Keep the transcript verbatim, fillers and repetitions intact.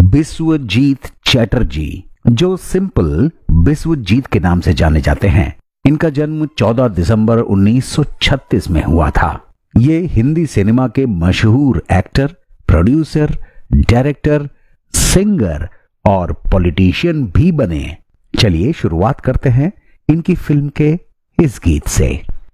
बिस्वजीत चैटर्जी, जो सिंपल बिस्वजीत के नाम से जाने जाते हैं। इनका जन्म चौदह दिसंबर उन्नीस सौ छत्तीस में हुआ था। ये हिंदी सिनेमा के मशहूर एक्टर, प्रोड्यूसर, डायरेक्टर, सिंगर और पॉलिटिशियन भी बने। चलिए शुरुआत करते हैं इनकी फिल्म के इस गीत से।